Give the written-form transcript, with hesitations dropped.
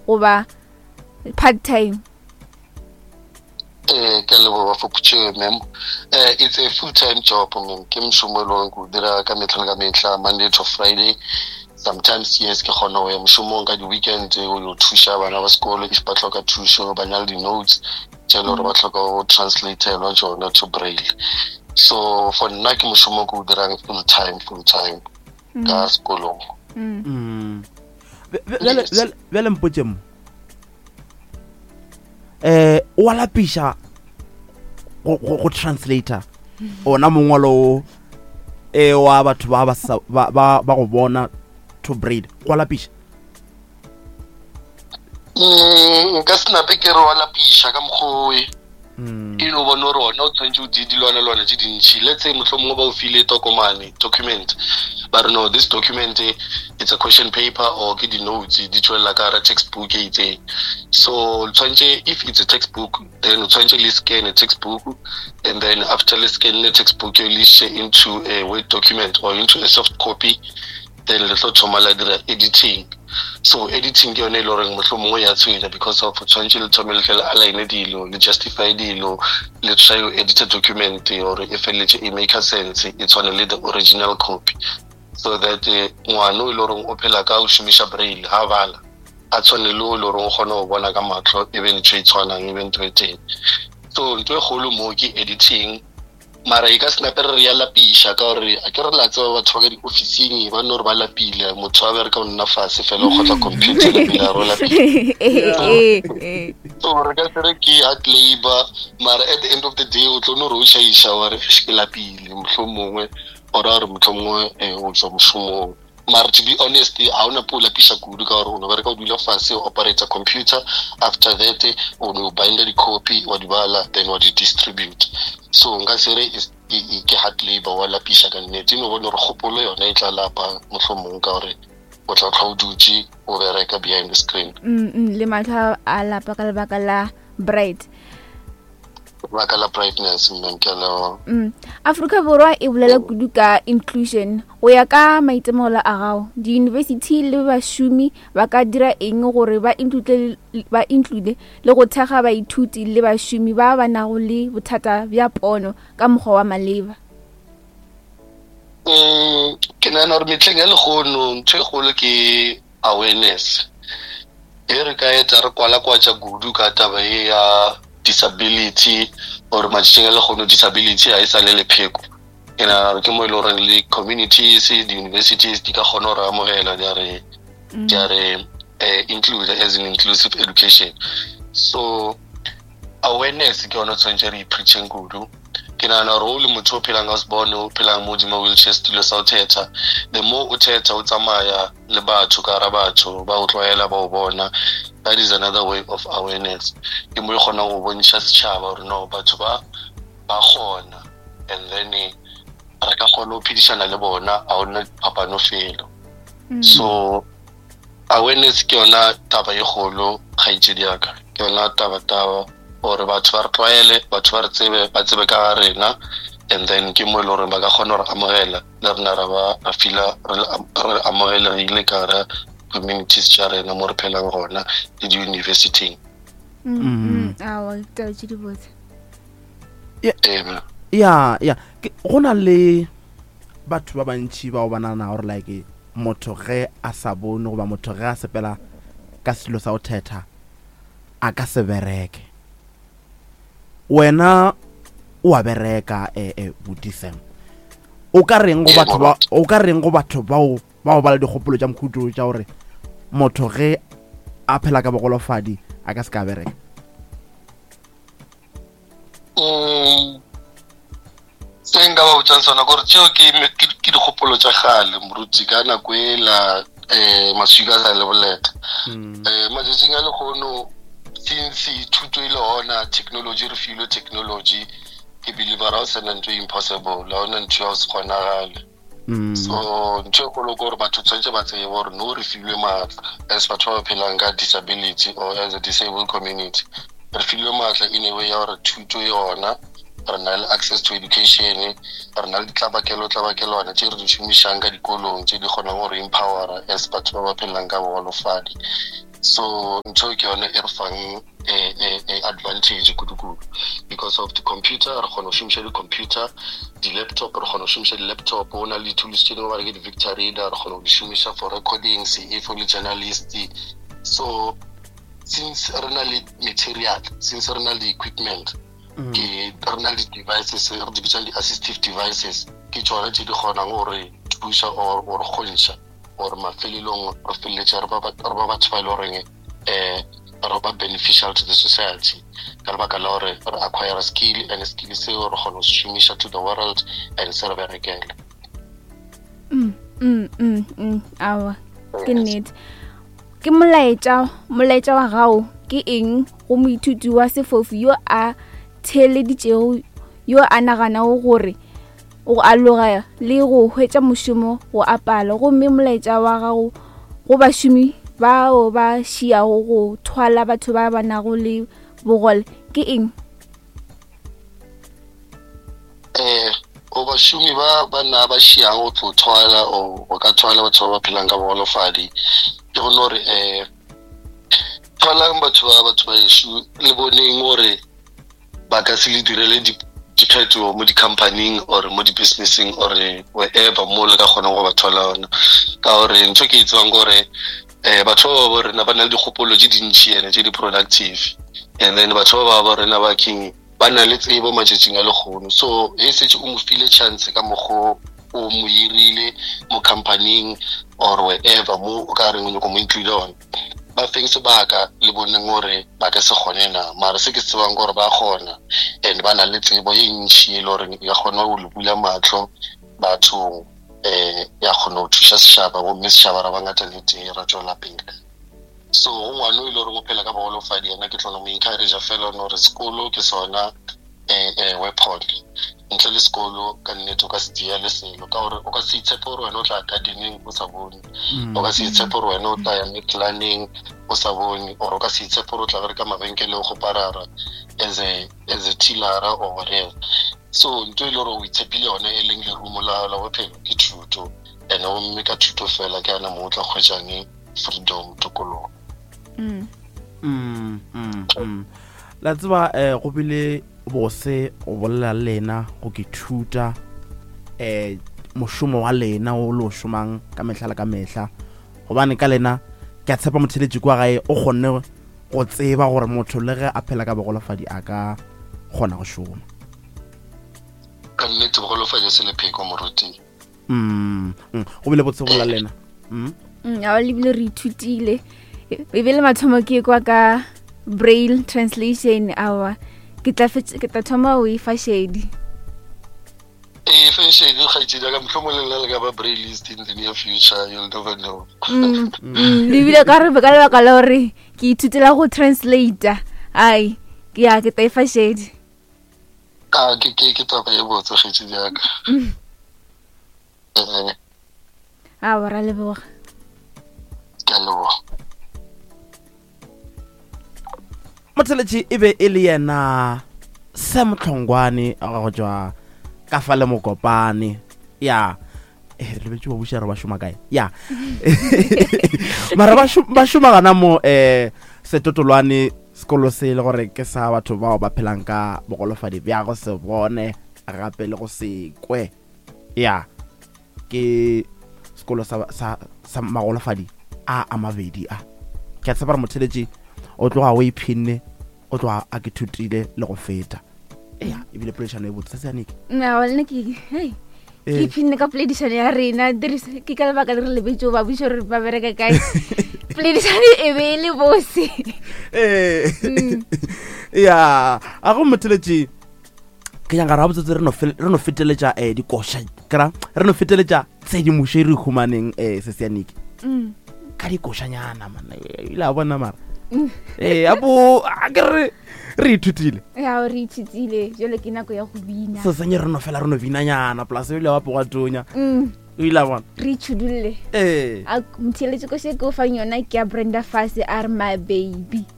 goba part time? Ma'am. It's a full-time job. Ke mshumo lo go dira ka metlha Monday to Friday. Sometimes yes ke khona ho ya mshumong ka di weekend o thusha bana ba sekolo if ba tlhoka thusho ba nya di notes tshelo re ba tlhoka ho translate lo jona to braille. So for nna ke mshumo go dira full time ka sekolo. Vele mpotse o lapisha go translator ona mongolo wa batho ba go bona to braille go lapisha nka snape ke re wa lapisha ka mkhoe ino bona rona o tsentse o di dilwana tse dintsi. Let's say motlhomo ba o file document but no, this document it's a question paper or ke di notes di tswela ka ra textbook e. So if it's a textbook then o tshwantse le scan a textbook and then after le scan the textbook you share into a Word document or into a soft copy, then le tlo thoma la dira editing. So editing ke yone lo reng motlhomo ya tswela because of tshwantse le thoma le tla align dilo le justify dilo le try to edit a document or if it make sense it's on the original copy, so that ngwana lo reng o phela ka o shumisha braille ha bala a tsone lo reng gona o bona ka matlo even tshwanang even tweteng. So ntwe golo mo ke editing mara e ka snapper ya lapisha ka gore a ke re la tsewa batho ba ka di officing ba no re ba lapile motho a bere ka nna fase fela go tla computer le bila ro lapile. So re ka tsere ke hard labor mara at the end of the day o tlo no ro shaisha gore ke lapile mohlomongwe ora re motlhomongwe o tswa moshomong. Mara to be honest ha ona pula pisha kudu ka gore o bereka o dula fase o operate a computer, after that o no bind the copy wa di bala then wa di distribute. So nka sere ke hard labor wa la pisha ka nnete no bona re gopolo yona e tla lapa motlhomong ka gore o tla tlhaudutse o bereka behind the screen. Le matla a lapa ka lebaka la bright la brightness mmenkela. Afrika Borwa e bolela kudu ka inclusion o ya ka maitemogelo a gago di university le bašomi ba ka dira eng gore ba include le go thega baithuti le bašomi ba ba nago le bothata bja pono ka mokgwa wa maleba? Ke nana re metleng ya legono ntho e golo ke awareness e re ka etsa re kwala kwa tsa kudu ka taba e ya disability or matšheng le gono disability ha isa le lepheko. Ke na ke mo ile re le communities the universities di ka gona re amogela di are include as an inclusive education. So awareness ke yona tshwantse re preaching kudu. Ke na role motho o phelang ga se bone o phelang mo di wheelchair stilo sa uthetha, the more o thetha o tsamaya le batho ka ra batho ba o tloela ba o bona. That is another way of awareness. Ke mo gona go bontsha setšhaba gore no batho ba gona and then re ka gona o phedishana le bona a ona phapano felo. So awareness ke yona taba e golo ga itse diaka ke yona taba gore batho ba re tlwaele batho ba tsebe ka rena and then ke mo le gore ba ka gona gore amogela le rena ra ba fila re amogela re ile ka ra communities tša rena mo re phelang gona le di university. Yeah. Go na le batho ba bantši ba o banana gore like motho ge a sa bone goba motho ge a sepela ka selo sa o thetha a ka se bereke. Wena o a bereka Butiseng o ka reng go batho bao ba le dikgopolo tša mokhuto tša gore motho ge a phela ka bogolofadi a ka se ka bereka? Senga ba botsa sona gore tšeo ke dikgopolo tša gale moruti ka nako e la maswika sa le boleta matšatšing a legono since thuto ile hona technology re filo technology ke believe ra o sena ntho impossible la ona ntho ya o se kgonagale. So ntho e kgolo gore batho tshwantse ba tseye gore no re filwe maatla as batho ba phelang ka disability or as a disabled community re filwe maatla in a way ya gore thuto yona re na le access to education re na le ditlabakelwana tse re di šomišang ka dikolong tse di kgonang gore empowera as batho ba phelang ka bogolofadi. so ntho ke yone e re fang advantage kudu because of the computer re kgona go shumisha di computer di laptop re kgona go shumisha di laptop ona le tools tse dingwe ba re ke di Victor Reader re kgona go di shumisha for recording for le journalist. So since re na le material, since re na le equipment ke re na le devices re di bitsa di assistive devices ke tsone tse di kgonang gore thusa or kgontsha or mafelelong re felletša re ba batho ba ile reng re ba beneficial to the society ka lebaka la gore re acquire skill and skill seo re kgona go shumisha to the world and se re berekela. Awa ke nnete ke molaetša wa gago ke eng go moithuti wa sefofu yo a theeleditšego yo a naganago gore o aloga le go hwetša mošomo go apala gomme molaetša wa gago go bašomi bao ba šiago go thwala batho ba banago le bogole ke eng? O bašomi ba na ba šiago go thwala o ka thwala batho ba phelang ka bogolofadi ke go nore thwalang batho ba eshu le boneng gore ba ka se le direle diphetogo mo di-companying or mo di-businessing or wherever mo le ka kgonang go ba thola ona ka gore ntho ke itsewang gore batho ba bo rena ba na le dikgopolo tse dintšhi ene tse di-productive and then batho ba bo rena ba king ba na le tsebo matšatšing a lekgono. So e setse o mo file chance ka mokgo o mo hirile mo companying or wherever mo o ka reng o nyako mo include on ba feng sebaka le boneng gore ba ka se kgone na mara se ke tsebang gore ba kgona and ba na le tsebo e ntšhi le gore ya kgona go le bula matlho bathong ya kgona go thuša setšhaba gomme setšhaba ra bangata le tee ra tšwela pele. So ngwana o ile gore go phela ka bogolofadi ena ke tlona mo encourage fela gore sekolo ke sona weapon ntle le sekolo ka nnete o ka se dia le selo ka gore o ka se itshepe gore wena o tla gardening o sa bone o ka se itshepe gore wena o tla ya planning o sa bone or o ka se itshepe gore o tla ka mabenkele go parara as a tillara or whatever. So ntho ile gore o itshepile yone e leng le rumo la bophelo ke thuto and o mme ka thuto fela ke ana mo o tla kgwetšang freedom tokologo. La tseba go bile bose o bolela lena go ke thuta mošomo wa lena o lo šomang ka mehla le ka mehla gobane ka lena ke a tshepa motheletši kwa gae o kgonne go tseba gore motho le ge a phela ka bogolofadi a ka kgona go šoma ka nnete bogolofadi se le pheko moruti. go bile botse go la lena a le bile re ithutile e bile mathomo ke kwa ka braille translation awa ke tla thoma o e fashedi fashedi ga itse ka mhlomolela le ka ba brailleist in the near future you'll never know. le bile ka re ka lebaka la gore ke ithutela go translator ai ke ya ke tla e fashedi ke taba e botse kgetsi jaka a ra leboga ka leboga motheletši e be e le yena Sam Tlhongwane a go tšwa ka fa le mokopane ya le betše ba buša re ba šoma kae ya mara ba šoma gana mo setotolwane sekolo se le gore ke sa batho bao ba phelang ka bogolofadi bja go se bone gape le go se kwe ya ke sekolo sa magolofadi a mabedi a ke a tseba re motheletše o tloga o iphinne o tloga a ke thutile le go feta ya ebile poledišano e botse se yaneke nne ke iphinne ka poledišano ya rena ke ka lebaka le re lebetšo ba buša gore ba bereka kae poledišano e be e le bose ya a go motheletše ke nyaka ra botsetse re no feteletša dikoša kra re no feteletša tshedimošo e re humaneng se se yaneke ka dikošanyana mana ile a bona mara apo a ke re ithutile ya re ithutile jole ke nako ya go bina se senye re no fela re no binanyana plus ile wa poga tonya o ile a bona re ithudulle a motheletše ko se ke o fang yona ke ya Brenda Fassie a re my baby